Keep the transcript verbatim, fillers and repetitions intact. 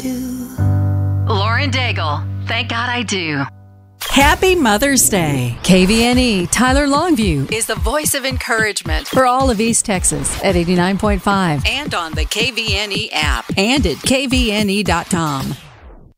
do. Lauren Daigle, Thank God I Do. Happy Mother's Day. K V N E Tyler Longview is the voice of encouragement for all of East Texas at eighty-nine point five and on the K V N E app and at K V N E dot com.